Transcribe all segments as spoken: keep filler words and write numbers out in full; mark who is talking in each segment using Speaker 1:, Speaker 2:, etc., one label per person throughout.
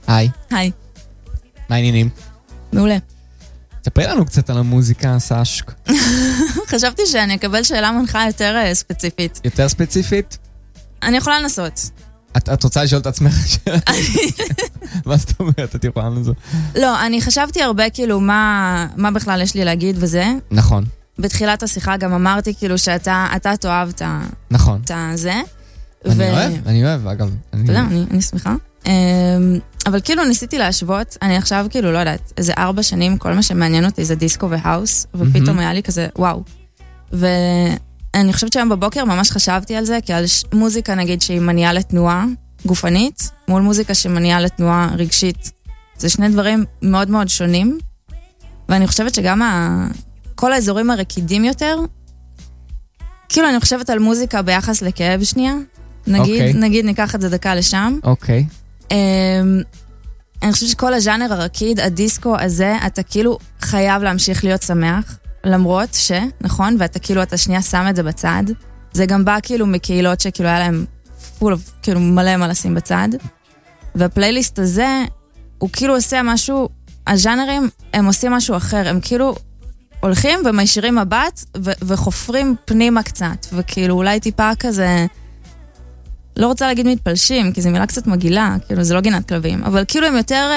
Speaker 1: היי.
Speaker 2: היי.
Speaker 1: מה העניינים?
Speaker 2: מעולה.
Speaker 1: תספרי לנו קצת על המוזיקה, סשק.
Speaker 2: חשבתי שאני אקבל שאלה מנחה יותר ספציפית.
Speaker 1: יותר ספציפית?
Speaker 2: אני יכולה לנסות.
Speaker 1: את, את רוצה לשאול את עצמך שאלה? מה זאת אומרת? את יכולה לנסות?
Speaker 2: לא, אני חשבתי הרבה כאילו מה, מה בכלל יש לי להגיד וזה.
Speaker 1: נכון.
Speaker 2: בתחילת השיחה גם אמרתי כאילו שאתה אתה תאהב את ה...
Speaker 1: נכון.
Speaker 2: את זה.
Speaker 1: אני ו... אוהב, אני אוהב, אגב.
Speaker 2: אני... תודה, אני, אני שמחה. אבל כאילו ניסיתי להשוות, אני עכשיו כאילו לא יודעת, איזה ארבע שנים, כל מה שמעניין אותי זה דיסקו והאוס, ופתאום היה לי כזה, וואו. ואני חושבת שהיום בבוקר ממש חשבתי על זה, כי על מוזיקה נגיד שהיא מניעה לתנועה גופנית, מול מוזיקה שמניעה לתנועה רגשית. זה שני דברים מאוד מאוד שונים, ואני חושבת שגם ה... כל האזורים הרקידים יותר, כאילו אני חושבת על מוזיקה ביחס לכאב שנייה, נגיד, okay. נגיד ניקח את זה דקה לשם.
Speaker 1: אוקיי. Okay.
Speaker 2: Um, אני חושבת שכל הז'אנר הרקיד, הדיסקו הזה, אתה כאילו חייב להמשיך להיות שמח, למרות ש, נכון, ואתה כאילו, אתה שנייה שם את זה בצד. זה גם בא כאילו מקהילות שכאילו היה להם פול, כאילו מלא מה לשים בצד. והפלייליסט הזה, הוא כאילו עושה משהו, הז'אנרים, הם עושים משהו אחר, הם כאילו הולכים ומישירים מבט ו- וחופרים פנימה קצת, וכאילו אולי טיפה כזה... לא רוצה להגיד מתפלשים, כי זו מילה קצת מגילה, כאילו זה לא גינת כלבים, אבל כאילו הם יותר...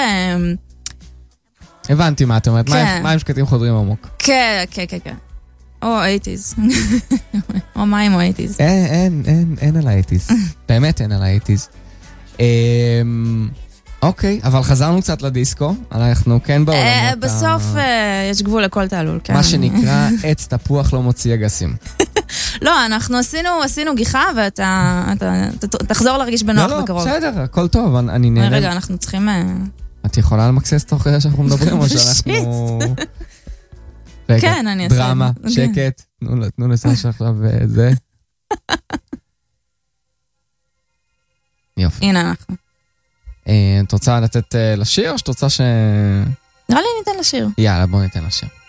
Speaker 1: הבנתי מה את אומרת, מה הם שקטים חודרים עמוק?
Speaker 2: כן, כן, כן, כן. או שמונים. או מים או שמונים.
Speaker 1: אין, אין, אין, אין על ה-שמונים. באמת אין על ה-שמונים. אוקיי, אבל חזרנו קצת לדיסקו, אנחנו כן בעולמות...
Speaker 2: בסוף יש גבול לכל תעלול, כן.
Speaker 1: מה שנקרא, עץ תפוח לא מוציא אגסים.
Speaker 2: לא, אנחנו עשינו, עשינו גיחה, ואתה תחזור להרגיש בנוח בקרוב.
Speaker 1: לא, לא, בסדר, הכל טוב, אני נהנה.
Speaker 2: רגע, אנחנו צריכים...
Speaker 1: את יכולה למקסס תוך כדי שאנחנו מדברים, או שאנחנו...
Speaker 2: כן, אני אעשה.
Speaker 1: דרמה, שקט, תנו לסשה עכשיו וזה. יופי.
Speaker 2: הנה אנחנו.
Speaker 1: את רוצה לתת לשיר, או שאת רוצה ש...
Speaker 2: נראה לי ניתן לשיר.
Speaker 1: יאללה, בוא ניתן לשיר.